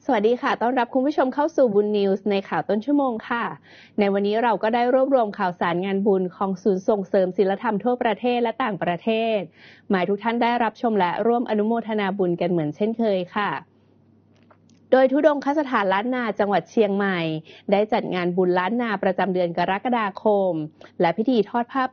สวัสดีค่ะต้อนรับคุณผู้ชมเข้าสู่บุญนิวส์ในข่าวต้นชั่วโมงค่ะในวันนี้เราก็ได้รวบรวมข่าวสารงานบุญของศูนย์ส่งเสริมศีลธรรมทั่วประเทศและต่างประเทศหมายทุกท่านได้รับชมและร่วมอนุโมทนาบุญกันเหมือนเช่นเคยค่ะโดยธุดงคสถานล้านนาจังหวัดเชียงใหม่ได้จัดงานบุญล้านนาประจำเดือนกรกฎาคมและพิธีทอดผ้า